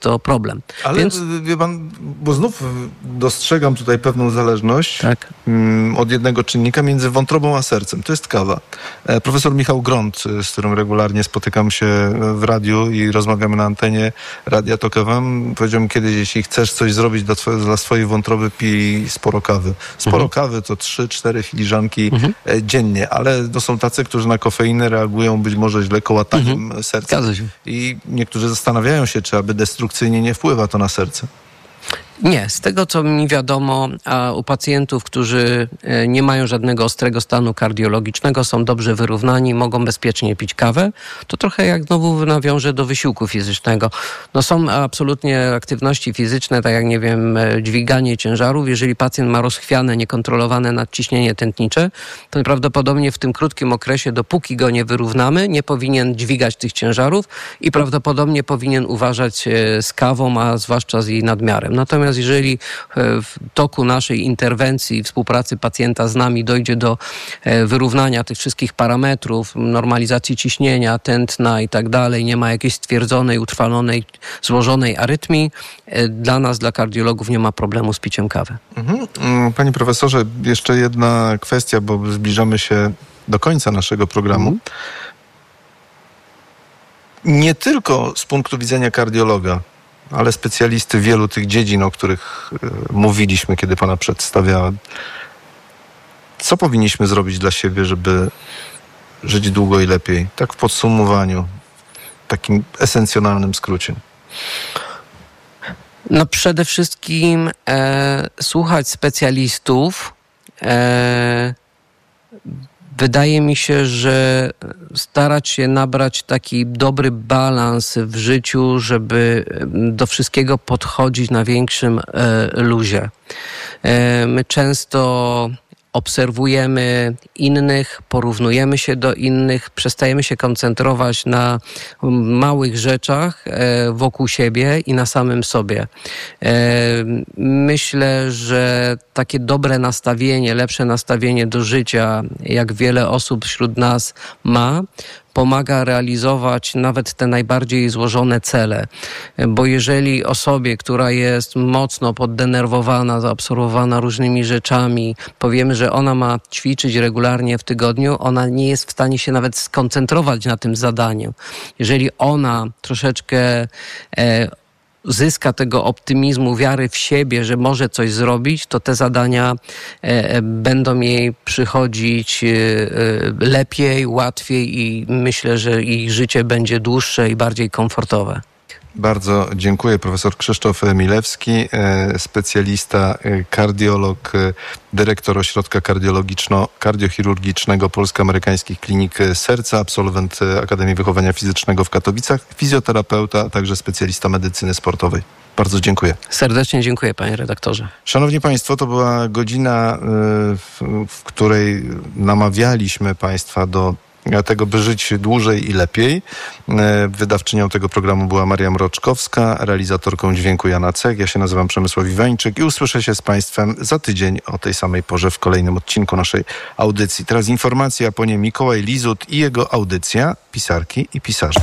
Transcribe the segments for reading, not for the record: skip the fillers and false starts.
to problem. Ale więc wie pan, bo znów dostrzegam tutaj pewną zależność od jednego czynnika między wątrobą a sercem. To jest kawa. Profesor Michał Gront, z którym regularnie spotykam się w radiu i rozmawiamy na antenie Radia Tok FM, powiedział mi kiedyś, jeśli chcesz coś zrobić dla swojej wątroby, pij sporo kawy. Sporo kawy to 3-4 filiżanki dziennie, ale to są tacy, którzy na kofeinę reagują być może źle kołataniem serca. I niektórzy zastanawiają się, czy aby destrukcyjnie nie wpływa to na serce. Nie, z tego co mi wiadomo, a u pacjentów, którzy nie mają żadnego ostrego stanu kardiologicznego, są dobrze wyrównani, mogą bezpiecznie pić kawę, to trochę jak znowu nawiążę do wysiłku fizycznego. No są absolutnie aktywności fizyczne, tak jak nie wiem, dźwiganie ciężarów. Jeżeli pacjent ma rozchwiane, niekontrolowane nadciśnienie tętnicze, to prawdopodobnie w tym krótkim okresie, dopóki go nie wyrównamy, nie powinien dźwigać tych ciężarów i prawdopodobnie powinien uważać z kawą, a zwłaszcza z jej nadmiarem. Natomiast jeżeli w toku naszej interwencji, współpracy pacjenta z nami dojdzie do wyrównania tych wszystkich parametrów, normalizacji ciśnienia, tętna i tak dalej, nie ma jakiejś stwierdzonej, utrwalonej, złożonej arytmii, dla nas, dla kardiologów nie ma problemu z piciem kawy. Panie profesorze, jeszcze jedna kwestia, bo zbliżamy się do końca naszego programu. Nie tylko z punktu widzenia kardiologa, ale specjalisty wielu tych dziedzin, o których mówiliśmy, kiedy pana przedstawiałem. Co powinniśmy zrobić dla siebie, żeby żyć długo i lepiej? Tak w podsumowaniu, w takim esencjonalnym skrócie. No przede wszystkim słuchać specjalistów. Wydaje mi się, że starać się nabrać taki dobry balans w życiu, żeby do wszystkiego podchodzić na większym luzie. My często obserwujemy innych, porównujemy się do innych, przestajemy się koncentrować na małych rzeczach wokół siebie i na samym sobie. Myślę, że takie dobre nastawienie, lepsze nastawienie do życia, jak wiele osób wśród nas ma, pomaga realizować nawet te najbardziej złożone cele. Bo jeżeli osobie, która jest mocno poddenerwowana, zaabsorbowana różnymi rzeczami, powiemy, że ona ma ćwiczyć regularnie w tygodniu, ona nie jest w stanie się nawet skoncentrować na tym zadaniu. Jeżeli ona troszeczkę zyska tego optymizmu, wiary w siebie, że może coś zrobić, to te zadania będą jej przychodzić lepiej, łatwiej i myślę, że ich życie będzie dłuższe i bardziej komfortowe. Bardzo dziękuję. Profesor Krzysztof Milewski, specjalista, kardiolog, dyrektor Ośrodka Kardiochirurgicznego Polsko-Amerykańskich Klinik Serca, absolwent Akademii Wychowania Fizycznego w Katowicach, fizjoterapeuta, a także specjalista medycyny sportowej. Bardzo dziękuję. Serdecznie dziękuję, panie redaktorze. Szanowni państwo, to była godzina, w której namawialiśmy państwa do tego, by żyć dłużej i lepiej. Wydawczynią tego programu była Maria Mroczkowska, realizatorką dźwięku Jana Cech. Ja się nazywam Przemysław Iwańczyk i usłyszę się z państwem za tydzień o tej samej porze w kolejnym odcinku naszej audycji. Teraz informacja, a po niej Mikołaj Lizut i jego audycja Pisarki i Pisarze.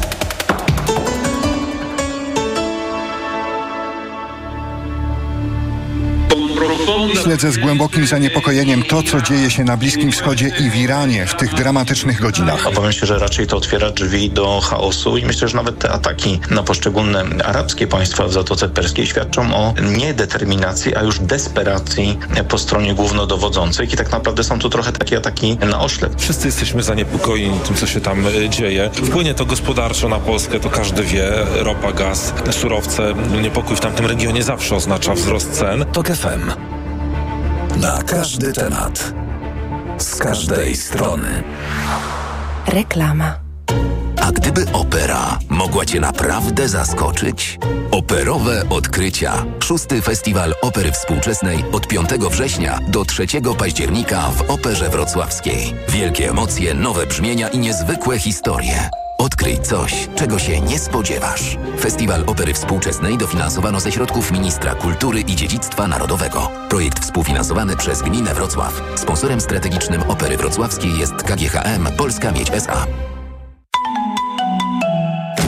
Śledzę z głębokim zaniepokojeniem to, co dzieje się na Bliskim Wschodzie i w Iranie w tych dramatycznych godzinach. Obawiam się, że raczej to otwiera drzwi do chaosu i myślę, że nawet te ataki na poszczególne arabskie państwa w Zatoce Perskiej świadczą o niedeterminacji, a już desperacji po stronie głównodowodzących i tak naprawdę są to trochę takie ataki na oślep. Wszyscy jesteśmy zaniepokojeni tym, co się tam dzieje. Wpłynie to gospodarczo na Polskę, to każdy wie. Ropa, gaz, surowce. Niepokój w tamtym regionie zawsze oznacza wzrost cen. Tok FM. Na każdy temat. Z każdej strony. Reklama. A gdyby opera mogła Cię naprawdę zaskoczyć? Operowe odkrycia. 6. Festiwal Opery Współczesnej od 5 września do 3 października w Operze Wrocławskiej. Wielkie emocje, nowe brzmienia i niezwykłe historie. Odkryj coś, czego się nie spodziewasz. Festiwal Opery Współczesnej dofinansowano ze środków Ministra Kultury i Dziedzictwa Narodowego. Projekt współfinansowany przez Gminę Wrocław. Sponsorem strategicznym Opery Wrocławskiej jest KGHM Polska Miedź S.A.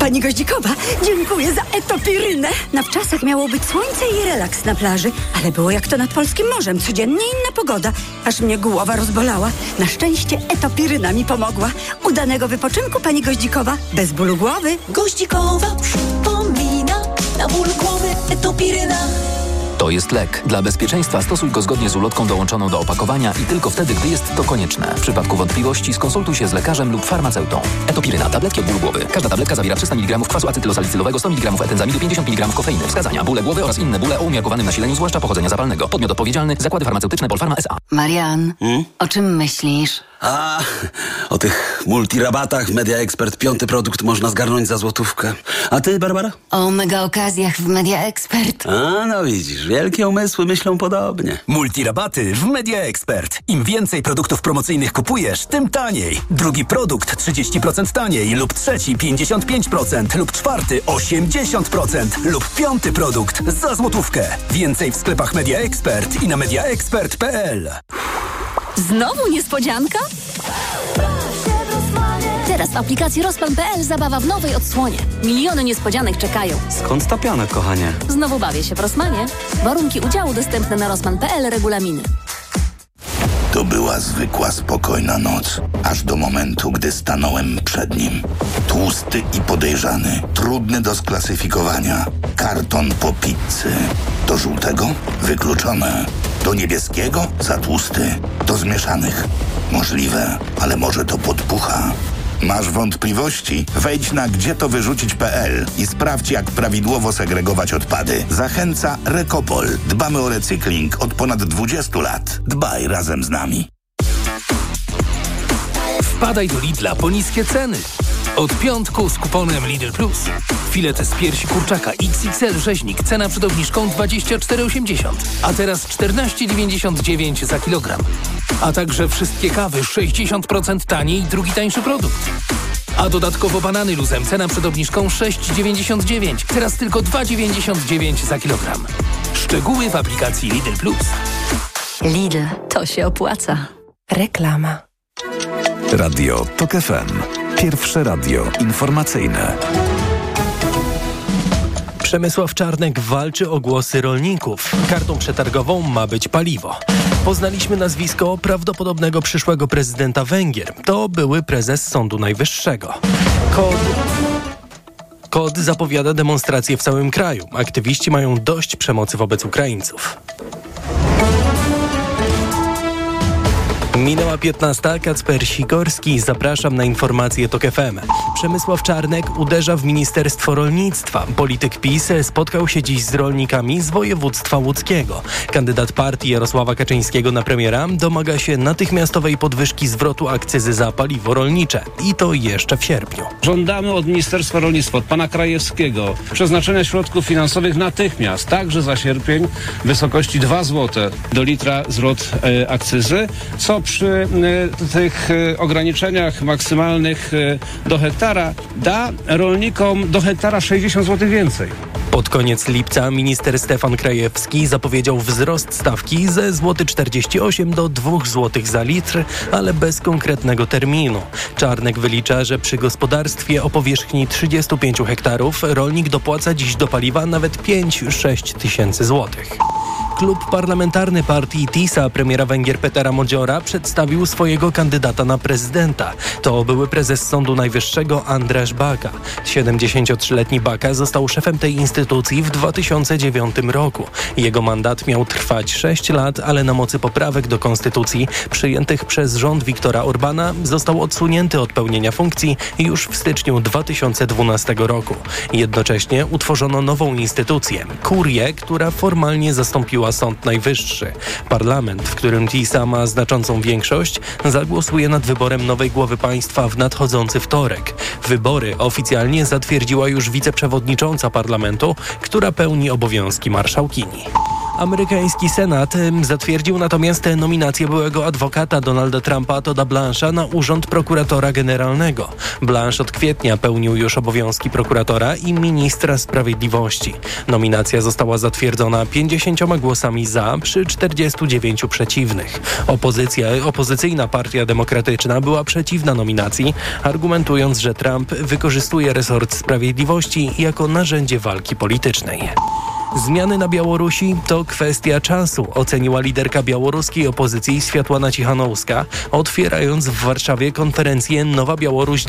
Pani Goździkowa, dziękuję za etopirynę. Na wczasach miało być słońce i relaks na plaży, ale było jak to nad polskim morzem. Codziennie inna pogoda. Aż mnie głowa rozbolała. Na szczęście etopiryna mi pomogła. Udanego wypoczynku, pani Goździkowa, bez bólu głowy. Goździkowa przypomina, na ból głowy etopiryna. To jest lek. Dla bezpieczeństwa stosuj go zgodnie z ulotką dołączoną do opakowania i tylko wtedy, gdy jest to konieczne. W przypadku wątpliwości skonsultuj się z lekarzem lub farmaceutą. Etopiryna. Tabletki od bólu głowy. Każda tabletka zawiera 300 mg kwasu acetylosalicylowego, 100 mg etenzamidu, 50 mg kofeiny. Wskazania: bóle głowy oraz inne bóle o umiarkowanym nasileniu, zwłaszcza pochodzenia zapalnego. Podmiot odpowiedzialny: Zakłady Farmaceutyczne Polpharma S.A. Marian, o czym myślisz? O tych multirabatach w Media Expert 5. produkt można zgarnąć za złotówkę. A ty, Barbara? O mega okazjach w Media Expert. No widzisz, wielkie umysły myślą podobnie. Multirabaty w Media Expert. Im więcej produktów promocyjnych kupujesz, tym taniej. Drugi produkt 30% taniej lub trzeci 55% lub czwarty 80% lub 5. produkt za złotówkę. Więcej w sklepach Media Expert i na mediaexpert.pl. Znowu niespodzianka? Teraz w aplikacji Rossmann.pl zabawa w nowej odsłonie. Miliony niespodzianek czekają. Skąd ta piana, kochanie? Znowu bawię się w Rossmanie. Warunki udziału dostępne na Rossmann.pl, regulaminy. To była zwykła, spokojna noc, aż do momentu, gdy stanąłem przed nim. Tłusty i podejrzany, trudny do sklasyfikowania. Karton po pizzy. Do żółtego? Wykluczone. Do niebieskiego? Za tłusty. Do zmieszanych? Możliwe, ale może to podpucha. Masz wątpliwości? Wejdź na gdzietowyrzucić.pl i sprawdź, jak prawidłowo segregować odpady. Zachęca Recopol. Dbamy o recykling od ponad 20 lat. Dbaj razem z nami. Wpadaj do Lidla po niskie ceny. Od piątku z kuponem Lidl Plus. Filet z piersi kurczaka XXL rzeźnik. Cena przed obniżką 24,80. A teraz 14,99 za kilogram. A także wszystkie kawy 60% taniej i drugi tańszy produkt. A dodatkowo banany luzem. Cena przed obniżką 6,99. Teraz tylko 2,99 za kilogram. Szczegóły w aplikacji Lidl Plus. Lidl, to się opłaca. Reklama. Radio TOK FM. Pierwsze radio informacyjne. Przemysław Czarnek walczy o głosy rolników. Kartą przetargową ma być paliwo. Poznaliśmy nazwisko prawdopodobnego przyszłego prezydenta Węgier. To były prezes Sądu Najwyższego. KOD zapowiada demonstracje w całym kraju. Aktywiści mają dość przemocy wobec Ukraińców. Minęła 15. Kacper Sikorski. Zapraszam na informacje TOK FM. Przemysław Czarnek uderza w Ministerstwo Rolnictwa. Polityk PiS spotkał się dziś z rolnikami z województwa łódzkiego. Kandydat partii Jarosława Kaczyńskiego na premiera domaga się natychmiastowej podwyżki zwrotu akcyzy za paliwo rolnicze. I to jeszcze w sierpniu. Żądamy od Ministerstwa Rolnictwa, od pana Krajewskiego przeznaczenia środków finansowych natychmiast, także za sierpień w wysokości 2 zł do litra zwrot akcyzy, co przy tych ograniczeniach maksymalnych do hektara da rolnikom do hektara 60 zł więcej. Pod koniec lipca minister Stefan Krajewski zapowiedział wzrost stawki ze 48 do 2 zł za litr, ale bez konkretnego terminu. Czarnek wylicza, że przy gospodarstwie o powierzchni 35 hektarów rolnik dopłaca dziś do paliwa nawet 5-6 tysięcy złotych. Klub parlamentarny partii TISA premiera Węgier Petera Modziora przedstawił swojego kandydata na prezydenta. To były prezes Sądu Najwyższego András Baka. 73-letni Baka został szefem tej instytucji w 2009 roku. Jego mandat miał trwać 6 lat, ale na mocy poprawek do konstytucji przyjętych przez rząd Viktora Orbana został odsunięty od pełnienia funkcji już w styczniu 2012 roku. Jednocześnie utworzono nową instytucję, kurię, która formalnie zastąpiła Sąd Najwyższy. Parlament, w którym TISA ma znaczącą większość, zagłosuje nad wyborem nowej głowy państwa w nadchodzący wtorek. Wybory oficjalnie zatwierdziła już wiceprzewodnicząca parlamentu, która pełni obowiązki marszałkini. Amerykański Senat zatwierdził natomiast nominację byłego adwokata Donalda Trumpa, Todda Blancha, na urząd prokuratora generalnego. Blanche od kwietnia pełnił już obowiązki prokuratora i ministra sprawiedliwości. Nominacja została zatwierdzona 50 głosami za przy 49 przeciwnych. Opozycyjna Partia Demokratyczna była przeciwna nominacji, argumentując, że Trump wykorzystuje resort sprawiedliwości jako narzędzie walki politycznej. Zmiany na Białorusi to kwestia czasu, oceniła liderka białoruskiej opozycji Światłana Cichanouska, otwierając w Warszawie konferencję Nowa Białoruś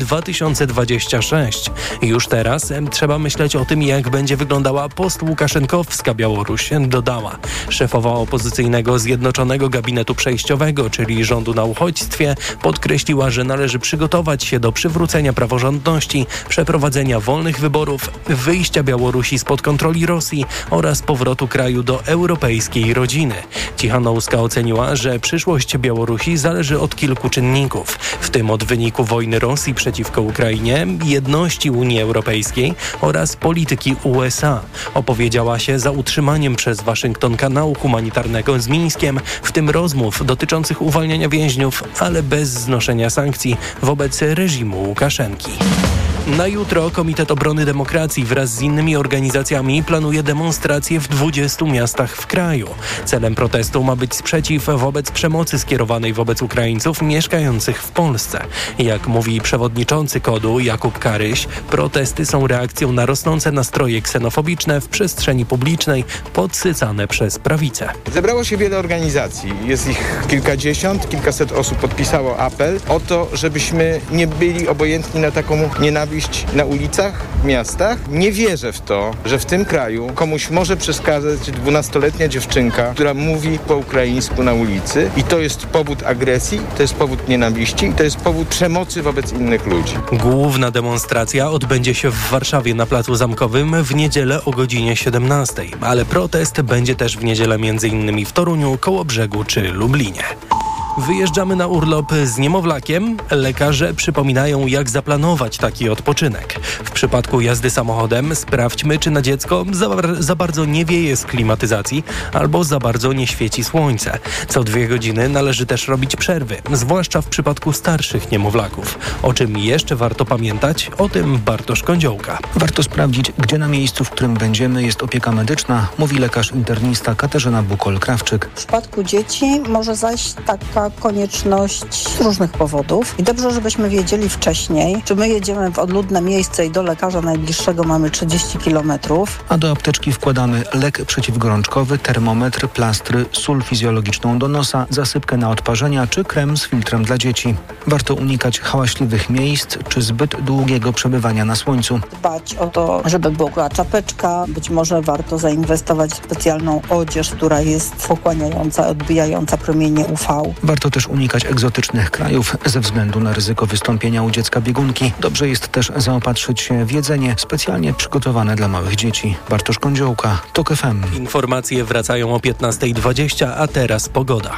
2026. Już teraz trzeba myśleć o tym, jak będzie wyglądała post-łukaszenkowska Białoruś, dodała. Szefowa opozycyjnego Zjednoczonego Gabinetu Przejściowego, czyli rządu na uchodźstwie, podkreśliła, że należy przygotować się do przywrócenia praworządności, przeprowadzenia wolnych wyborów, wyjścia Białorusi spod kontroli Rosji oraz powrotu kraju do europejskiej rodziny. Cichanouska oceniła, że przyszłość Białorusi zależy od kilku czynników, w tym od wyniku wojny Rosji przeciwko Ukrainie, jedności Unii Europejskiej oraz polityki USA. Opowiedziała się za utrzymaniem przez Waszyngton kanału humanitarnego z Mińskiem, w tym rozmów dotyczących uwalniania więźniów, ale bez znoszenia sankcji wobec reżimu Łukaszenki. Na jutro Komitet Obrony Demokracji wraz z innymi organizacjami planuje demonstracje w 20 miastach w kraju. Celem protestu ma być sprzeciw wobec przemocy skierowanej wobec Ukraińców mieszkających w Polsce. Jak mówi przewodniczący KOD-u Jakub Karyś, protesty są reakcją na rosnące nastroje ksenofobiczne w przestrzeni publicznej podsycane przez prawicę. Zebrało się wiele organizacji, jest ich kilkadziesiąt, kilkaset osób podpisało apel o to, żebyśmy nie byli obojętni na taką nienawiść na ulicach, w miastach. Nie wierzę w to, że w tym kraju komuś może przeszkadzać 12-letnia dziewczynka, która mówi po ukraińsku na ulicy i to jest powód agresji, to jest powód nienawiści i to jest powód przemocy wobec innych ludzi. Główna demonstracja odbędzie się w Warszawie na Placu Zamkowym w niedzielę o godzinie 17, ale protest będzie też w niedzielę m.in. w Toruniu, Kołobrzegu czy Lublinie. Wyjeżdżamy na urlop z niemowlakiem. Lekarze przypominają, jak zaplanować taki odpoczynek. W przypadku jazdy samochodem sprawdźmy, czy na dziecko za bardzo nie wieje z klimatyzacji albo za bardzo nie świeci słońce. Co 2 godziny należy też robić przerwy, zwłaszcza w przypadku starszych niemowlaków. O czym jeszcze warto pamiętać? O tym Bartosz Kądziołka. Warto sprawdzić, gdzie na miejscu, w którym będziemy, jest opieka medyczna, mówi lekarz internista Katarzyna Bukol-Krawczyk. W przypadku dzieci może zajść taka konieczność z różnych powodów i dobrze, żebyśmy wiedzieli wcześniej, czy my jedziemy w odludne miejsce i do lekarza najbliższego mamy 30 km. A do apteczki wkładamy lek przeciwgorączkowy, termometr, plastry, sól fizjologiczną do nosa, zasypkę na odparzenia czy krem z filtrem dla dzieci. Warto unikać hałaśliwych miejsc czy zbyt długiego przebywania na słońcu. Dbać o to, żeby była czapeczka. Być może warto zainwestować w specjalną odzież, która jest pochłaniająca, odbijająca promienie UV. Warto też unikać egzotycznych krajów ze względu na ryzyko wystąpienia u dziecka biegunki. Dobrze jest też zaopatrzyć się w jedzenie specjalnie przygotowane dla małych dzieci. Bartosz Kądziołka, TOK FM. Informacje wracają o 15:20, a teraz pogoda.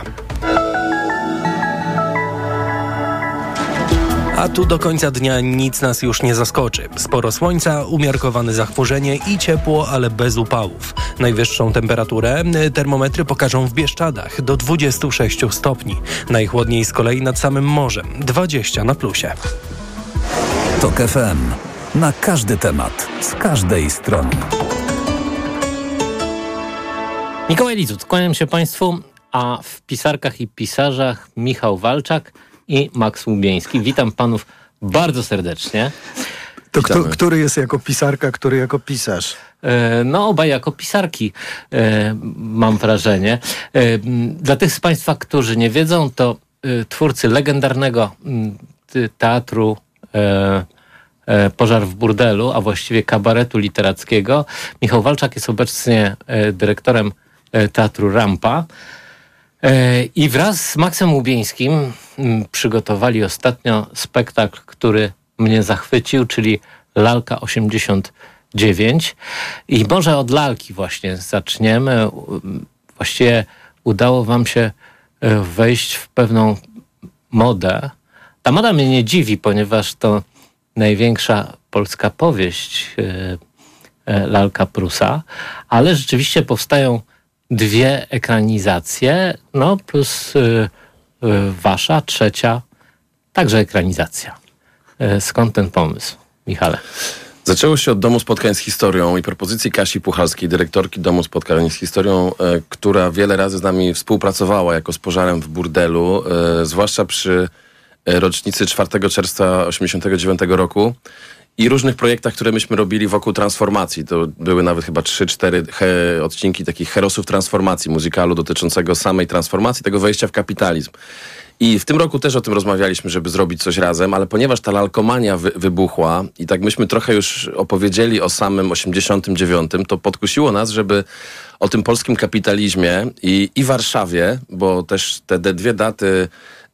A tu do końca dnia nic nas już nie zaskoczy. Sporo słońca, umiarkowane zachmurzenie i ciepło, ale bez upałów. Najwyższą temperaturę termometry pokażą w Bieszczadach do 26 stopni. Najchłodniej z kolei nad samym morzem, 20 na plusie. TOK FM. Na każdy temat, z każdej strony. Mikołaj Lizut, kłaniam się Państwu, a w pisarkach i pisarzach Michał Walczak i Max Łubieński. Witam panów bardzo serdecznie. To który jest jako pisarka, który jako pisarz? No obaj jako pisarki, mam wrażenie. Dla tych z Państwa, którzy nie wiedzą, to twórcy legendarnego teatru Pożar w burdelu, a właściwie kabaretu literackiego. Michał Walczak jest obecnie dyrektorem Teatru Rampa. I wraz z Maxem Łubieńskim przygotowali ostatnio spektakl, który mnie zachwycił, czyli Lalka 89. I może od lalki właśnie zaczniemy. Właściwie udało wam się wejść w pewną modę. Ta moda mnie nie dziwi, ponieważ to największa polska powieść Lalka Prusa, ale rzeczywiście powstają 2 ekranizacje, no plus wasza 3. także ekranizacja. Skąd ten pomysł, Michale? Zaczęło się od Domu Spotkań z Historią i propozycji Kasi Puchalskiej, dyrektorki Domu Spotkań z Historią, która wiele razy z nami współpracowała jako z pożarem w burdelu, zwłaszcza przy rocznicy 4 czerwca 1989 roku i różnych projektach, które myśmy robili wokół transformacji. To były nawet chyba 3-4 odcinki takich herosów transformacji, muzykalu dotyczącego samej transformacji, tego wejścia w kapitalizm. I w tym roku też o tym rozmawialiśmy, żeby zrobić coś razem, ale ponieważ ta lalkomania wybuchła i tak myśmy trochę już opowiedzieli o samym 89, to podkusiło nas, żeby o tym polskim kapitalizmie i Warszawie, bo też te 2 daty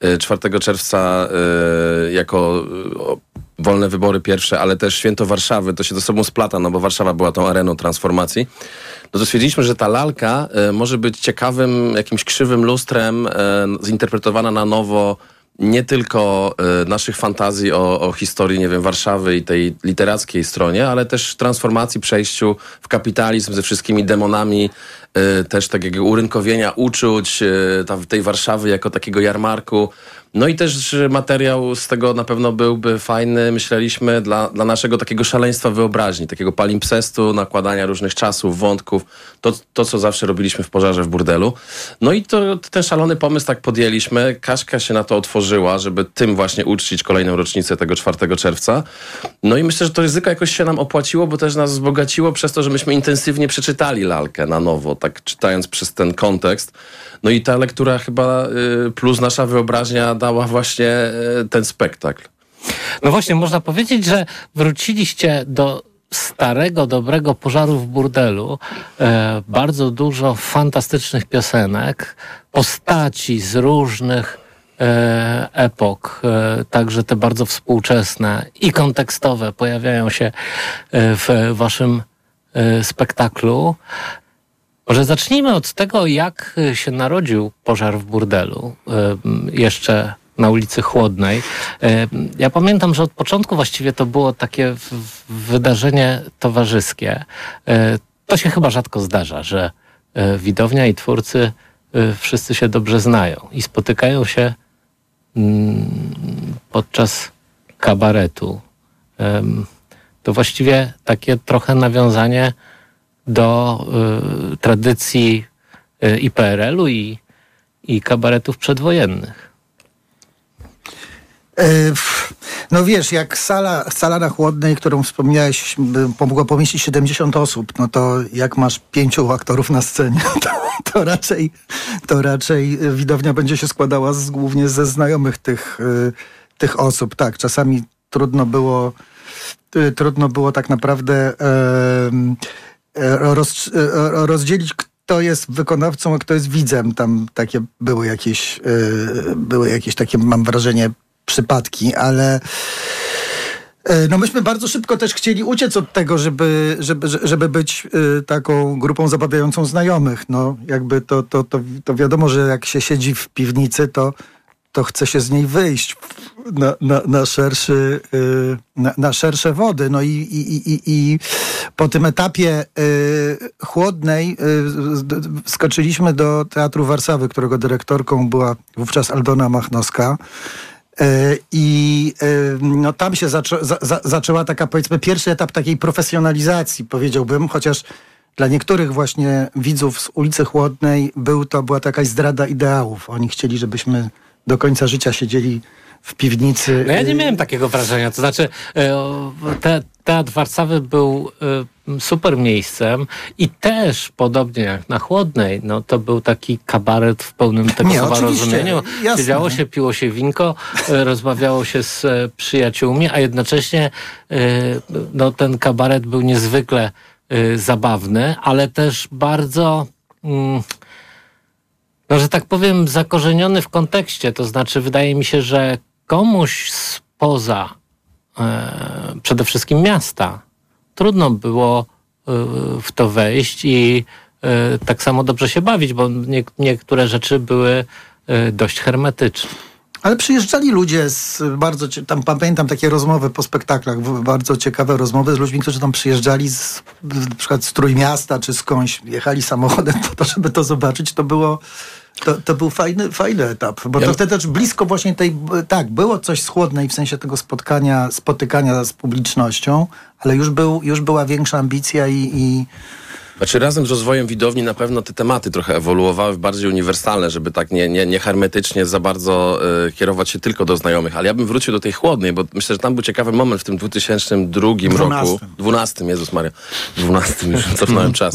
4 czerwca jako wolne wybory pierwsze, ale też święto Warszawy, to się ze sobą splata, no bo Warszawa była tą areną transformacji. No to stwierdziliśmy, że ta lalka może być ciekawym, jakimś krzywym lustrem, zinterpretowana na nowo nie tylko naszych fantazji o historii, nie wiem, Warszawy i tej literackiej stronie, ale też transformacji, przejściu w kapitalizm ze wszystkimi demonami, też takiego urynkowienia uczuć, tej Warszawy jako takiego jarmarku. No i też materiał z tego na pewno byłby fajny, myśleliśmy, dla naszego takiego szaleństwa wyobraźni, takiego palimpsestu, nakładania różnych czasów, wątków, to co zawsze robiliśmy w Pożarze w burdelu. No i ten szalony pomysł tak podjęliśmy. Kaśka się na to otworzyła, żeby tym właśnie uczcić kolejną rocznicę tego 4 czerwca. No i myślę, że to ryzyko jakoś się nam opłaciło, bo też nas wzbogaciło przez to, że myśmy intensywnie przeczytali lalkę na nowo, tak czytając przez ten kontekst. No i ta lektura chyba plus nasza wyobraźnia dała właśnie ten spektakl. No właśnie, można powiedzieć, że wróciliście do starego, dobrego Pożaru w burdelu. Bardzo dużo fantastycznych piosenek, postaci z różnych epok, także te bardzo współczesne i kontekstowe pojawiają się w waszym spektaklu. Może zacznijmy od tego, jak się narodził Pożar w burdelu, jeszcze na ulicy Chłodnej. Ja pamiętam, że od początku właściwie to było takie wydarzenie towarzyskie. To się chyba rzadko zdarza, że widownia i twórcy wszyscy się dobrze znają i spotykają się podczas kabaretu. To właściwie takie trochę nawiązanie do tradycji i PRL-u, i kabaretów przedwojennych. No wiesz, jak sala na Chłodnej, którą wspomniałeś, mogła pomieścić 70 osób, no to jak masz 5 aktorów na scenie, to raczej widownia będzie się składała głównie ze znajomych tych osób. Tak, czasami trudno było tak naprawdę rozdzielić, kto jest wykonawcą, a kto jest widzem. Tam takie były jakieś takie, mam wrażenie, przypadki, ale no myśmy bardzo szybko też chcieli uciec od tego, żeby być taką grupą zabawiającą znajomych. No jakby to wiadomo, że jak się siedzi w piwnicy, to chce się z niej wyjść na szersze wody. No i po tym etapie Chłodnej skoczyliśmy do Teatru Warszawy, którego dyrektorką była wówczas Aldona Machnowska. I no, tam się zaczęła taka, powiedzmy, pierwszy etap takiej profesjonalizacji, powiedziałbym, chociaż dla niektórych właśnie widzów z ulicy Chłodnej była to jakaś zdrada ideałów. Oni chcieli, żebyśmy do końca życia siedzieli w piwnicy. No ja nie miałem takiego wrażenia. To znaczy Teatr Warszawy był super miejscem i też, podobnie jak na Chłodnej, no to był taki kabaret w pełnym tego słowa rozumieniu. Jasne. Siedziało się, piło się winko, rozmawiało się z przyjaciółmi, a jednocześnie no, ten kabaret był niezwykle zabawny, ale też bardzo... no, że tak powiem, zakorzeniony w kontekście. To znaczy, wydaje mi się, że komuś spoza przede wszystkim miasta trudno było w to wejść i tak samo dobrze się bawić, bo niektóre rzeczy były dość hermetyczne. Ale przyjeżdżali ludzie tam pamiętam takie rozmowy po spektaklach, bardzo ciekawe rozmowy z ludźmi, którzy tam przyjeżdżali na przykład z Trójmiasta czy skądś, jechali samochodem po to, żeby to zobaczyć. To był fajny etap, bo to wtedy też blisko właśnie było coś z Chłodnej w sensie tego spotykania z publicznością, ale już była większa ambicja i Znaczy razem z rozwojem widowni na pewno te tematy trochę ewoluowały w bardziej uniwersalne, żeby tak nie hermetycznie za bardzo kierować się tylko do znajomych. Ale ja bym wrócił do tej Chłodnej, bo myślę, że tam był ciekawy moment w tym 2002 roku. 12, Jezus Maria. 12, już cofnąłem czas.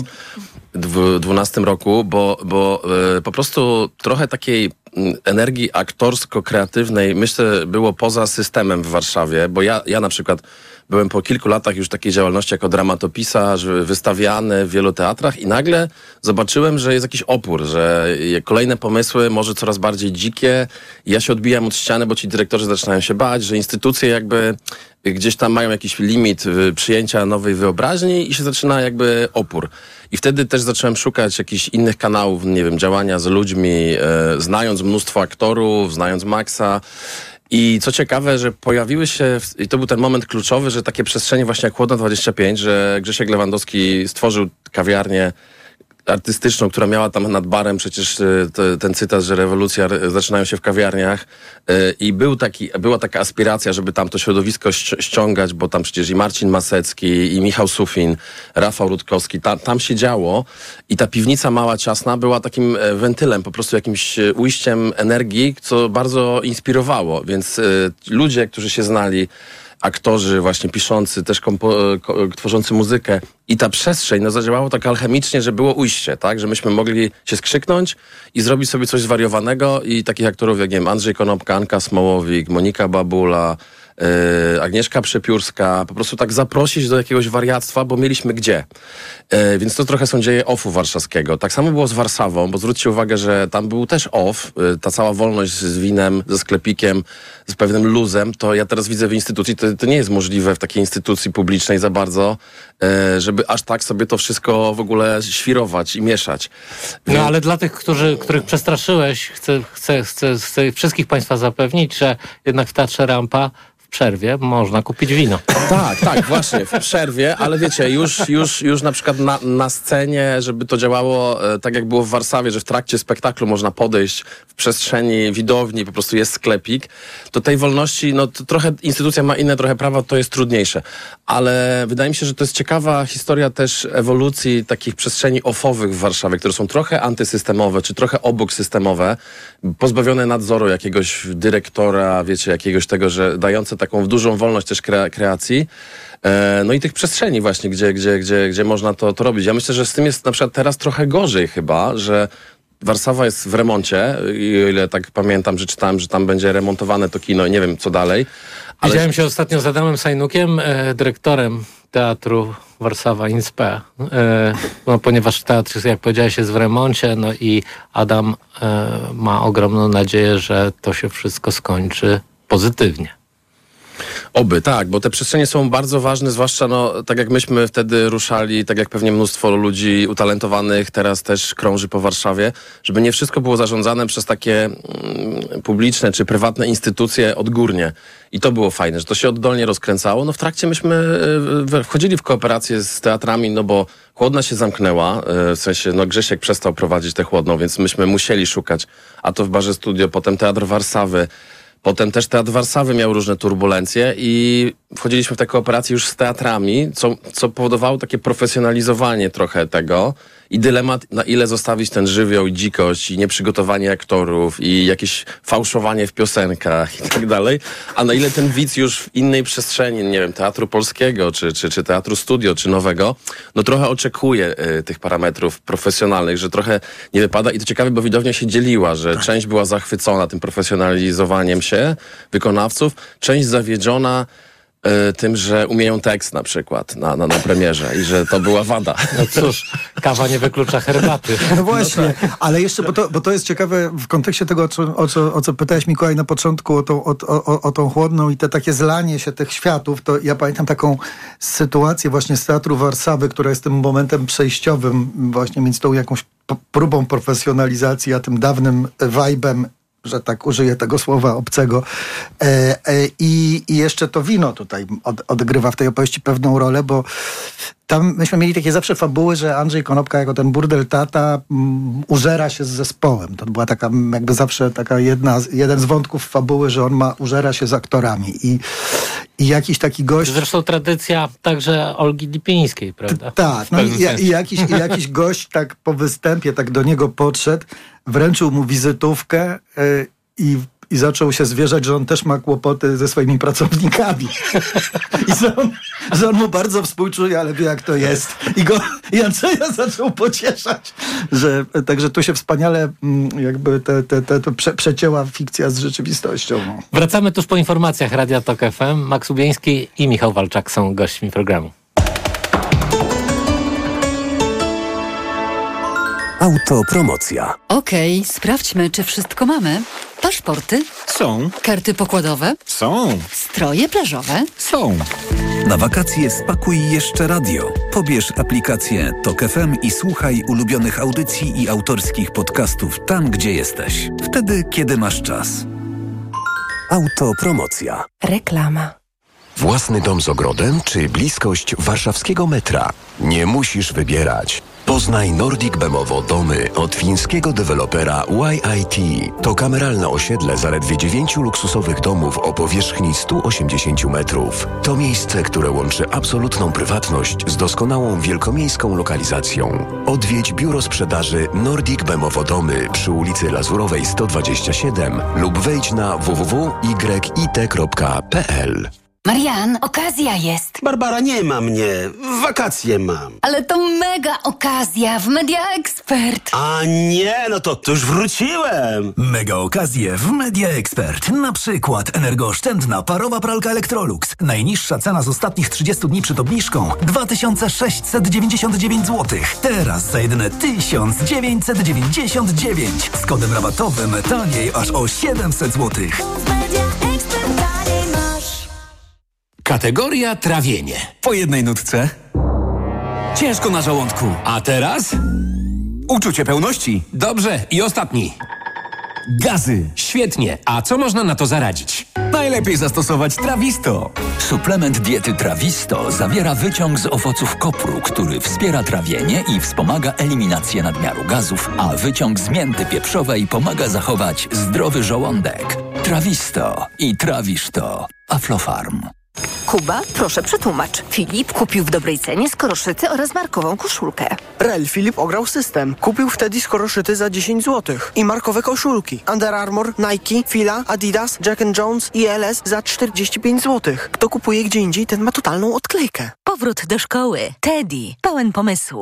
W 12 roku, bo po prostu trochę takiej energii aktorsko-kreatywnej, myślę, było poza systemem w Warszawie, bo ja na przykład byłem po kilku latach już takiej działalności jako dramatopisarz, wystawiany w wielu teatrach i nagle zobaczyłem, że jest jakiś opór, że kolejne pomysły, może coraz bardziej dzikie. Ja się odbijam od ściany, bo ci dyrektorzy zaczynają się bać, że instytucje jakby gdzieś tam mają jakiś limit przyjęcia nowej wyobraźni i się zaczyna jakby opór. I wtedy też zacząłem szukać jakichś innych kanałów, nie wiem, działania z ludźmi, znając mnóstwo aktorów, znając Maxa. I co ciekawe, że pojawiły się, i to był ten moment kluczowy, że takie przestrzenie właśnie jak Chłodna 25, że Grzesiek Lewandowski stworzył kawiarnię artystyczną, która miała tam nad barem przecież ten cytat, że rewolucja zaczynają się w kawiarniach i była taka aspiracja, żeby tam to środowisko ściągać, bo tam przecież i Marcin Masecki, i Michał Sufin, Rafał Rutkowski, tam się działo i ta piwnica mała, ciasna była takim wentylem, po prostu jakimś ujściem energii, co bardzo inspirowało, więc ludzie, którzy się znali, aktorzy właśnie piszący, też tworzący muzykę i ta przestrzeń, zadziałało tak alchemicznie, że było ujście, tak? Że myśmy mogli się skrzyknąć i zrobić sobie coś zwariowanego i takich aktorów jak, nie wiem, Andrzej Konopka, Anka Smołowik, Monika Babula, Agnieszka Przepiórska, po prostu tak zaprosić do jakiegoś wariactwa, bo mieliśmy gdzie. Więc to trochę są dzieje OFF-u warszawskiego. Tak samo było z Warszawą, bo zwróćcie uwagę, że tam był też OFF, ta cała wolność z winem, ze sklepikiem, z pewnym luzem, to ja teraz widzę w instytucji, to nie jest możliwe w takiej instytucji publicznej za bardzo, żeby aż tak sobie to wszystko w ogóle świrować i mieszać. No ale dla tych, których przestraszyłeś, chcę wszystkich Państwa zapewnić, że jednak w Teatrze Rampa w przerwie można kupić wino. Tak, właśnie, w przerwie, ale wiecie, już na przykład na scenie, żeby to działało tak jak było w Warszawie, że w trakcie spektaklu można podejść w przestrzeni widowni, po prostu jest sklepik, to tej wolności, no to trochę instytucja ma inne trochę prawa, to jest trudniejsze. Ale wydaje mi się, że to jest ciekawa historia też ewolucji takich przestrzeni offowych w Warszawie, które są trochę antysystemowe, czy trochę obok systemowe, pozbawione nadzoru jakiegoś dyrektora, wiecie, jakiegoś tego, że dające taką dużą wolność też kreacji. No i tych przestrzeni właśnie, gdzie można to robić. Ja myślę, że z tym jest na przykład teraz trochę gorzej chyba, że Warszawa jest w remoncie i o ile tak pamiętam, że czytałem, że tam będzie remontowane to kino i nie wiem co dalej. Ale... Widziałem się ostatnio z Adamem Sajnukiem, dyrektorem Teatru Warszawa Inspe, no, ponieważ teatr, jak powiedziałeś, jest w remoncie, no i Adam ma ogromną nadzieję, że to się wszystko skończy pozytywnie. Oby, tak, bo te przestrzenie są bardzo ważne, zwłaszcza tak jak myśmy wtedy ruszali, tak jak pewnie mnóstwo ludzi utalentowanych teraz też krąży po Warszawie, żeby nie wszystko było zarządzane przez takie publiczne czy prywatne instytucje odgórnie. I to było fajne, że to się oddolnie rozkręcało. No w trakcie myśmy wchodzili w kooperację z teatrami, no bo Chłodna się zamknęła, w sensie Grzesiek przestał prowadzić tę Chłodną, więc myśmy musieli szukać, a to w Barze Studio, potem Teatr Warszawy. Potem też Teatr Warszawy miał różne turbulencje i wchodziliśmy w te kooperacje już z teatrami, co powodowało takie profesjonalizowanie trochę tego i dylemat, na ile zostawić ten żywioł i dzikość i nieprzygotowanie aktorów i jakieś fałszowanie w piosenkach i tak dalej, a na ile ten widz już w innej przestrzeni, nie wiem, Teatru Polskiego, czy Teatru Studio, czy Nowego, no trochę oczekuje tych parametrów profesjonalnych, że trochę nie wypada i to ciekawe, bo widownia się dzieliła, że część była zachwycona tym profesjonalizowaniem się wykonawców, część zawiedziona tym, że umieją tekst na przykład na premierze i że to była wada. No cóż, kawa nie wyklucza herbaty. No właśnie, no tak. Ale jeszcze, bo to jest ciekawe w kontekście tego, o co pytałeś, Mikołaj, na początku, o tą Chłodną i te takie zlanie się tych światów, to ja pamiętam taką sytuację właśnie z Teatru Warszawy, która jest tym momentem przejściowym właśnie między tą jakąś próbą profesjonalizacji, a tym dawnym vibe'em że tak użyję tego słowa obcego. I jeszcze to wino tutaj odgrywa w tej opowieści pewną rolę, bo tam myśmy mieli takie zawsze fabuły, że Andrzej Konopka jako ten burdel tata użera się z zespołem. To była taka jakby zawsze taka jeden z wątków fabuły, że on użera się z aktorami. I jakiś taki gość... Zresztą tradycja także Olgi Lipińskiej, prawda? Tak. No i jakiś gość tak po występie tak do niego podszedł, wręczył mu wizytówkę i zaczął się zwierzać, że on też ma kłopoty ze swoimi pracownikami. I że on mu bardzo współczuje, ale wie jak to jest. I Andrzeja zaczął pocieszać. Także tu się wspaniale jakby przecięła fikcja z rzeczywistością. No. Wracamy tuż po informacjach Radia Tok FM. Max Ubieński i Michał Walczak są gośćmi programu. Autopromocja. Okej, sprawdźmy, czy wszystko mamy. Paszporty? Są. Karty pokładowe? Są. Stroje plażowe? Są. Na wakacje spakuj jeszcze radio. Pobierz aplikację Tok FM i słuchaj ulubionych audycji i autorskich podcastów tam, gdzie jesteś. Wtedy, kiedy masz czas. Autopromocja. Reklama. Własny dom z ogrodem czy bliskość warszawskiego metra? Nie musisz wybierać. Poznaj Nordic Bemowo domy od fińskiego dewelopera YIT. To kameralne osiedle zaledwie 9 luksusowych domów o powierzchni 180 metrów. To miejsce, które łączy absolutną prywatność z doskonałą wielkomiejską lokalizacją. Odwiedź biuro sprzedaży Nordic Bemowo domy przy ulicy Lazurowej 127 lub wejdź na www.yit.pl. Marian, okazja jest. Barbara, nie ma mnie. Wakacje mam. Ale to mega okazja w Media Expert. A nie, no to już wróciłem. Mega okazje w Media Expert. Na przykład energooszczędna parowa pralka Electrolux. Najniższa cena z ostatnich 30 dni przed obniżką 2699 zł. Teraz za jedyne 1999. Z kodem rabatowym taniej aż o 700 zł. Kategoria trawienie. Po jednej nutce. Ciężko na żołądku. A teraz? Uczucie pełności. Dobrze. I ostatni. Gazy. Świetnie. A co można na to zaradzić? Najlepiej zastosować Trawisto. Suplement diety Trawisto zawiera wyciąg z owoców kopru, który wspiera trawienie i wspomaga eliminację nadmiaru gazów, a wyciąg z mięty pieprzowej pomaga zachować zdrowy żołądek. Trawisto i trawisz to. Aflofarm. Kuba, proszę przetłumacz. Filip kupił w dobrej cenie skoroszyty oraz markową koszulkę. Rel Filip ograł system. Kupił wtedy skoroszyty za 10 zł. I markowe koszulki. Under Armour, Nike, Fila, Adidas, Jack & Jones i LS za 45 zł. Kto kupuje gdzie indziej, ten ma totalną odklejkę. Powrót do szkoły. Teddy. Pełen pomysłów.